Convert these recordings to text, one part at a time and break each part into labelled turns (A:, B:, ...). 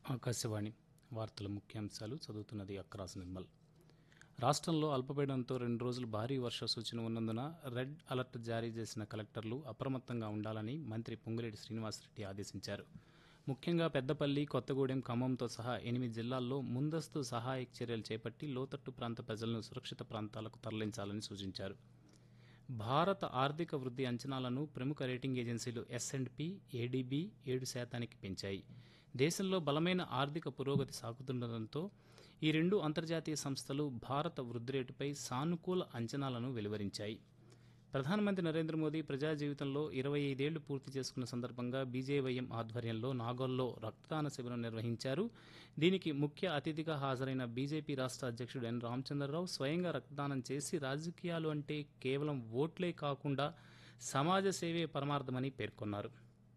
A: ఆకాశవాణి వార్తల ముఖ్యాంశాలు చదువుతున్నది అక్రాస్ నిర్మల్. రాష్ట్రంలో అల్పపీడనంతో 2 రోజులు భారీ వర్ష సూచన ఉన్నందున రెడ్ అలర్ట్ జారీ చేసిన కలెక్టర్లు అప్రమత్తంగా ఉండాలని మంత్రి పొంగులేటి శ్రీనివాసరెడ్డి ఆదేశించారు. ముఖ్యంగా పెద్దపల్లి, కొత్తగూడెం, ఖమ్మంతో సహా 8 జిల్లాల్లో ముందస్తు సహాయక చర్యలు చేపట్టి లోతట్టు ప్రాంత ప్రజలను సురక్షిత ప్రాంతాలకు తరలించాలని సూచించారు. భారత ఆర్థిక వృద్ధి అంచనాలను ప్రముఖ రేటింగ్ ఏజెన్సీలు S&P, ADB 7% పెంచాయి. దేశంలో బలమైన ఆర్థిక పురోగతి సాగుతుండటంతో ఈ రెండు అంతర్జాతీయ సంస్థలు భారత వృద్ధి రేటుపై సానుకూల అంచనాలను వెలువరించాయి. ప్రధానమంత్రి నరేంద్ర మోదీ ప్రజా జీవితంలో 25 ఏళ్లు పూర్తి చేసుకున్న సందర్భంగా BJYM ఆధ్వర్యంలో నాగోల్లో రక్తదాన శిబిరం నిర్వహించారు. దీనికి ముఖ్య అతిథిగా హాజరైన బీజేపీ రాష్ట్ర అధ్యక్షుడు ఎన్ రామచంద్రరావు స్వయంగా రక్తదానం చేసి రాజకీయాలు అంటే కేవలం ఓట్లే కాకుండా సమాజ సేవే పరమార్థమని పేర్కొన్నారు.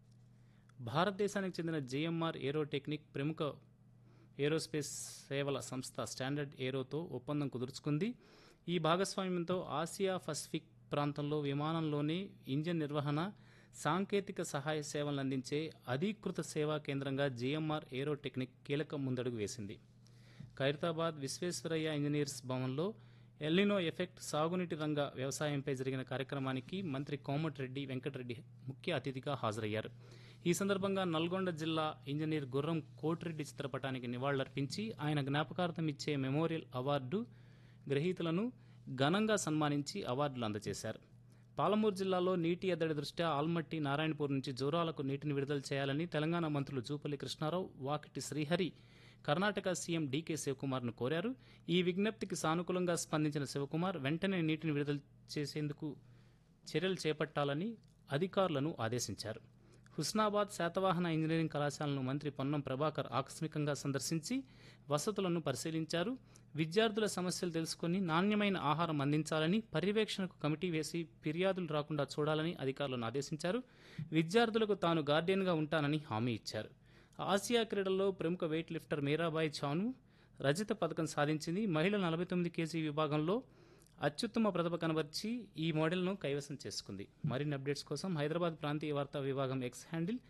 A: భారతదేశానికి చెందిన GMR ఏరోటెక్నిక్ ప్రముఖ ఏరోస్పేస్ సేవల సంస్థ స్టాండర్డ్ ఏరోతో ఒప్పందం కుదుర్చుకుంది. ఈ భాగస్వామ్యంతో ఆసియా పసిఫిక్ ప్రాంతంలో విమానంలోని ఇంజిన్ నిర్వహణ, సాంకేతిక సహాయ సేవలను అందించే అధీకృత సేవా కేంద్రంగా GMR ఏరోటెక్నిక్ కీలక ముందడుగు వేసింది. ఖైరతాబాద్ విశ్వేశ్వరయ్య ఇంజనీర్స్ భవన్లో ఎల్నినో ఎఫెక్ట్ సాగునీటి రంగ వ్యవసాయంపై జరిగిన కార్యక్రమానికి మంత్రి కోమటిరెడ్డి వెంకటరెడ్డి ముఖ్య అతిథిగా హాజరయ్యారు. ఈ సందర్భంగా నల్గొండ జిల్లా ఇంజనీర్ గుర్రం కోటిరెడ్డి చిత్రపటానికి నివాళులర్పించి ఆయన జ్ఞాపకార్థం ఇచ్చే మెమోరియల్ అవార్డు గ్రహీతలను ఘనంగా సన్మానించి అవార్డులు అందజేశారు. పాలమూరు జిల్లాలో నీటి ఎద్దడి దృష్ట్యా ఆల్మట్టి, నారాయణపూర్ నుంచి జోరాలకు నీటిని విడుదల చేయాలని తెలంగాణ మంత్రులు జూపల్లి కృష్ణారావు, వాకిటి శ్రీహరి కర్ణాటక సీఎం డీకే శివకుమార్ను కోరారు. ఈ విజ్ఞప్తికి సానుకూలంగా స్పందించిన శివకుమార్ వెంటనే నీటిని విడుదల చేసేందుకు చర్యలు చేపట్టాలని అధికారులను ఆదేశించారు. హుస్నాబాద్ శాతవాహన ఇంజనీరింగ్ కళాశాలను మంత్రి పొన్నం ప్రభాకర్ ఆకస్మికంగా సందర్శించి వసతులను పరిశీలించారు. విద్యార్థుల సమస్యలు తెలుసుకుని నాణ్యమైన ఆహారం అందించాలని, పర్యవేక్షణకు కమిటీ వేసి ఫిర్యాదులు రాకుండా చూడాలని అధికారులను ఆదేశించారు. విద్యార్థులకు తాను గార్డియన్గా ఉంటానని హామీ ఇచ్చారు. ఆసియా క్రీడల్లో ప్రముఖ వెయిట్ లిఫ్టర్ మీరాబాయి చాను రజత పథకం సాధించింది. మహిళల 49 kg విభాగంలో అత్యుత్తమ ప్రతిభ కనబర్చి ఈ మోడల్ను కైవసం చేసుకుంది. మరిన్ని అప్డేట్స్ కోసం హైదరాబాద్ ప్రాంతీయ వార్తా విభాగం X హ్యాండిల్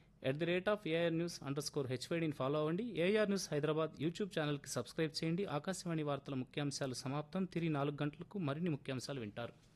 A: @AIRnews_HYDని ఫాలో అవ్వండి. AIR న్యూస్ హైదరాబాద్ యూట్యూబ్ ఛానల్కి సబ్స్క్రైబ్ చేయండి. ఆకాశవాణి వార్తల ముఖ్యాంశాలు సమాప్తం. తిరిగి 4 గంటలకు మరిన్ని ముఖ్యాంశాలు వింటారు.